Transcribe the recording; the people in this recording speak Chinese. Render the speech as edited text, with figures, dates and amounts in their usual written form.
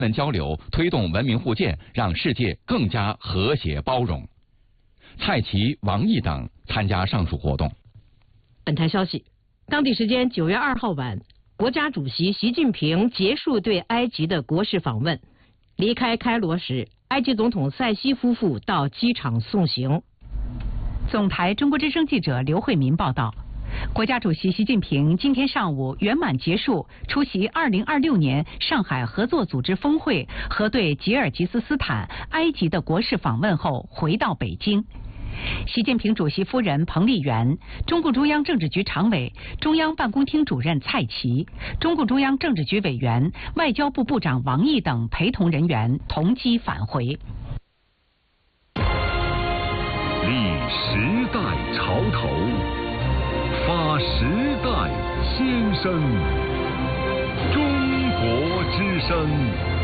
文交流，推动文明互鉴，让世界更加和谐包容。蔡奇、王毅等参加上述活动。 本台消息，当地时间9月2号晚，国家主席习近平结束对埃及的国事访问，离开开罗时，埃及总统塞西夫妇到机场送行。 总台中国之声记者刘慧民报道。国家主席习近平今天上午圆满结束出席2026年上海合作组织峰会和对吉尔吉斯斯坦、埃及的国事访问后，回到北京。习近平主席夫人彭丽媛、中共中央政治局常委、中央办公厅主任蔡奇、中共中央政治局委员、外交部部长王毅等陪同人员同机返回。 立时代潮头，发时代先声，中国之声。